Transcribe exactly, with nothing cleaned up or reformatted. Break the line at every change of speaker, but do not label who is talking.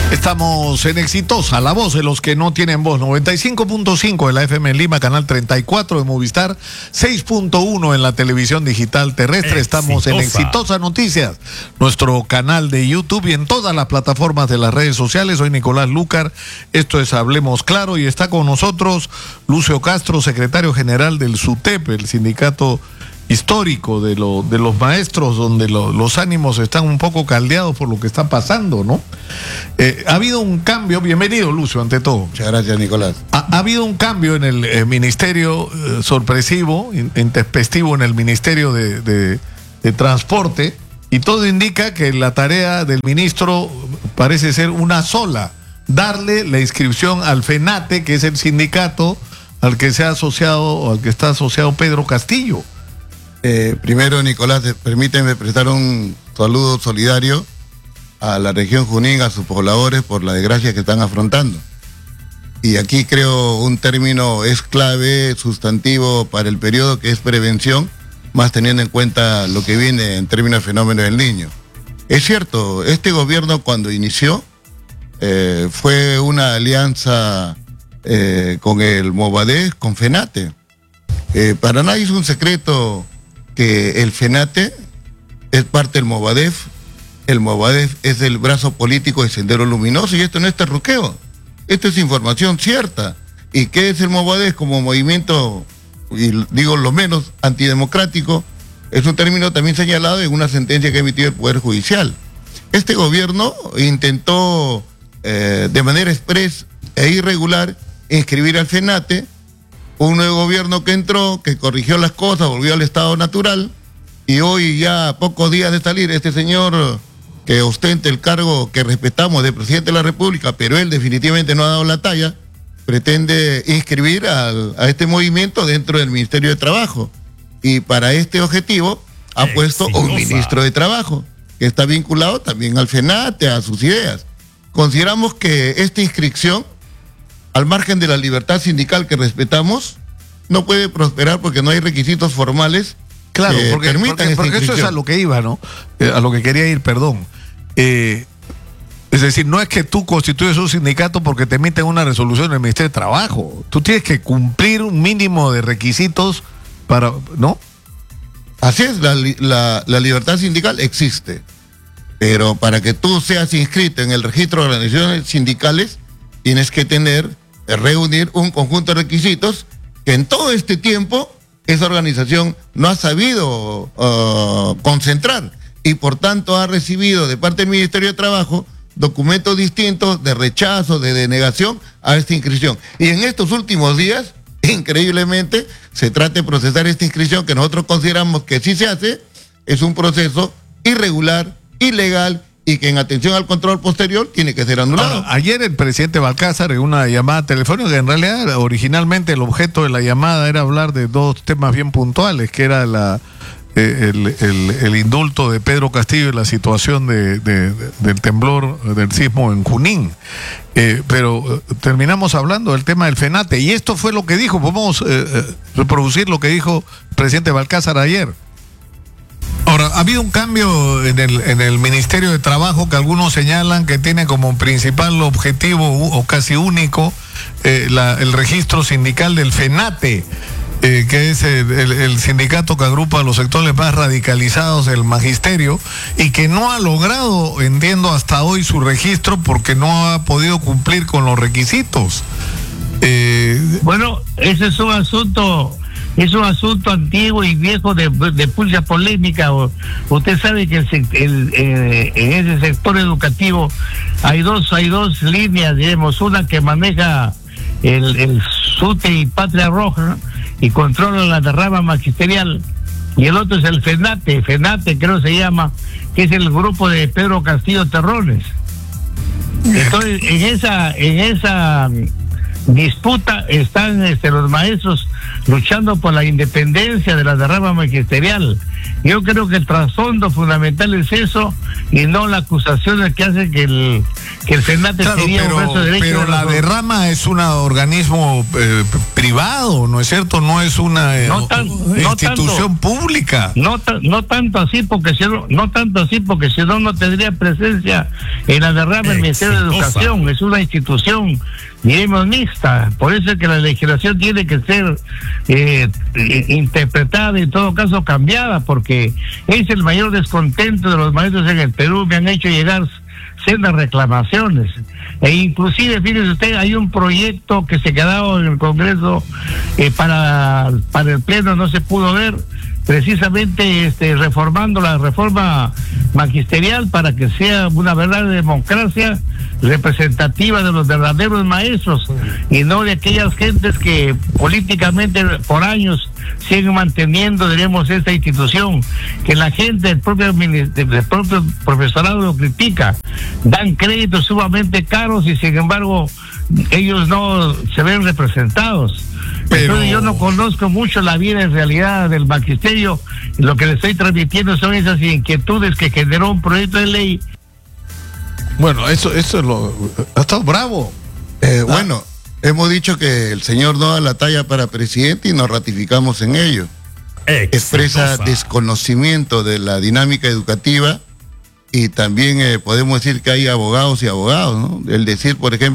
Estamos en Exitosa, la voz de los que no tienen voz. noventa y cinco punto cinco de la F M en Lima, canal treinta y cuatro de Movistar, seis punto uno en la televisión digital terrestre. Exitosa. Estamos en Exitosa Noticias, nuestro canal de YouTube y en todas las plataformas de las redes sociales. Soy Nicolás Lucar, esto es Hablemos Claro y está con nosotros Lucio Castro, secretario general del SUTEP, el sindicato histórico de, lo, de los maestros, donde lo, los ánimos están un poco caldeados por lo que está pasando, ¿no? Eh, ha habido un cambio, bienvenido Lucio, ante todo.
Muchas gracias, Nicolás.
Ha, ha habido un cambio en el eh, ministerio eh, sorpresivo, in, intempestivo en el Ministerio de, de, de Transporte, y todo indica que la tarea del ministro parece ser una sola, darle la inscripción al FENATE, que es el sindicato al que se ha asociado, o al que está asociado Pedro Castillo.
Eh, primero, Nicolás, permíteme prestar un saludo solidario a la región Junín, a sus pobladores, por la desgracia que están afrontando. Y aquí creo un término es clave, sustantivo para el periodo, que es prevención, más teniendo en cuenta lo que viene en términos de fenómeno del Niño. Es cierto, este gobierno cuando inició eh, fue una alianza eh, con el Movadef, con FENATE. Eh, para nadie es un secreto que el FENATE es parte del Movadef, el Movadef es el brazo político de Sendero Luminoso, y esto no es terruqueo, esto es información cierta. ¿Y qué es el Movadef como movimiento, y digo lo menos, antidemocrático? Es un término también señalado en una sentencia que ha emitido el Poder Judicial. Este gobierno intentó eh, de manera express e irregular inscribir al FENATE. Un nuevo gobierno que entró, que corrigió las cosas, volvió al estado natural, y hoy, ya a pocos días de salir, este señor que ostenta el cargo que respetamos de presidente de la República, pero él definitivamente no ha dado la talla, pretende inscribir al, a este movimiento dentro del Ministerio de Trabajo. Y para este objetivo ha puesto un ministro de Trabajo, que está vinculado también al FENATE, a sus ideas. Consideramos que esta inscripción, al margen de la libertad sindical que respetamos, no puede prosperar porque no hay requisitos formales.
Claro,
que
porque,
permitan
porque, porque eso es a lo que iba, ¿no? Eh, a lo que quería ir, perdón. Eh, es decir, no es que tú constituyes un sindicato porque te emiten una resolución en el Ministerio de Trabajo. Tú tienes que cumplir un mínimo de requisitos para, ¿no?
Así es, la, la, la libertad sindical existe, pero para que tú seas inscrito en el registro de organizaciones sindicales, tienes que tener, reunir un conjunto de requisitos que en todo este tiempo esa organización no ha sabido uh, concentrar, y por tanto ha recibido de parte del Ministerio de Trabajo documentos distintos de rechazo, de denegación a esta inscripción. Y en estos últimos días, increíblemente, se trata de procesar esta inscripción que nosotros consideramos que sí se hace, es un proceso irregular, ilegal, y que en atención al control posterior tiene que ser anulado.
Ahora, ayer el presidente Balcázar, en una llamada telefónica, en realidad originalmente el objeto de la llamada era hablar de dos temas bien puntuales, que era la eh, el, el, el indulto de Pedro Castillo y la situación de, de, de, del temblor, del sismo en Junín. Eh, pero eh, terminamos hablando del tema del FENATE, y esto fue lo que dijo. Podemos eh, eh, reproducir lo que dijo el presidente Balcázar ayer. Ahora, ha habido un cambio en el, en el Ministerio de Trabajo que algunos señalan que tiene como principal objetivo o casi único eh, la, el registro sindical del FENATE, eh, que es el, el, el sindicato que agrupa a los sectores más radicalizados del magisterio, y que no ha logrado, entiendo, hasta hoy su registro porque no ha podido cumplir con los requisitos.
Eh, bueno, ese es un asunto... Es un asunto antiguo y viejo de, de pulsa polémica. Usted sabe que el, el, eh, en ese sector educativo hay dos hay dos líneas, digamos, una que maneja el, el SUTE y Patria Roja y controla la derrama magisterial, y el otro es el FENATE, FENATE creo se llama, que es el grupo de Pedro Castillo Terrones. Entonces, en esa en esa disputa están este, los maestros luchando por la independencia de la derrama magisterial. Yo creo que el trasfondo fundamental es eso, y no la acusación que hace que el que el Senate
claro,
sería
pero,
un brazo derecho.
pero
de
la
los...
derrama es un organismo eh, privado, ¿no es cierto? No es una eh,
no tan,
institución
no tanto,
pública.
No, no tanto así, porque si no, no tanto así, porque si no, no tendría presencia en la derrama del Ministerio de Educación. Es una institución, diremos, mixta. Por eso es que la legislación tiene que ser eh, interpretada, en todo caso cambiada, porque es el mayor descontento de los maestros en el Perú. Me han hecho llegar sendas reclamaciones, e inclusive, fíjese usted, hay un proyecto que se quedó en el Congreso eh, para, para el Pleno, no se pudo ver, precisamente este, reformando la reforma magisterial para que sea una verdadera democracia representativa de los verdaderos maestros y no de aquellas gentes que políticamente por años siguen manteniendo, diremos, esta institución, que la gente, el propio, el propio profesorado lo critica, dan créditos sumamente caros y sin embargo ellos no se ven representados. Pero... Entonces yo no conozco mucho la vida en realidad del magisterio, y lo que le estoy transmitiendo son esas inquietudes que generó un proyecto de ley.
Bueno, eso, eso es lo... Ha estado bravo.
Eh, ah. Bueno, hemos dicho que el señor no da la talla para presidente y nos ratificamos en ello. Exitosa. Expresa desconocimiento de la dinámica educativa y también eh, podemos decir que hay abogados y abogados, ¿no? El decir, por ejemplo,